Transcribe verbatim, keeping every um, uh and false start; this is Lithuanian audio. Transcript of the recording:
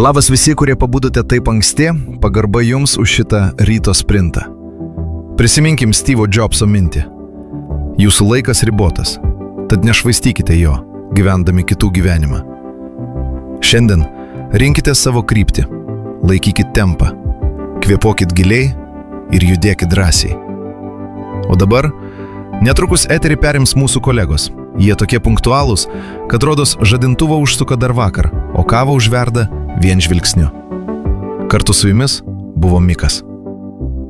Labas visi, kurie pabudote taip anksti, pagarba jums už šitą ryto sprintą. Prisiminkim Steve'o Jobso mintį. Jūsų laikas ribotas, tad nešvaistykite jo, gyvendami kitų gyvenimą. Šiandien rinkite savo kryptį, laikykit tempą, kvėpokit giliai ir judėkit drąsiai. O dabar netrukus eterį perims mūsų kolegos. Jie tokie punktualūs, kad rodos žadintuvą užsuka dar vakar, o kavą užverda vien žvilgsniu. Kartu su jumis buvo Mikas.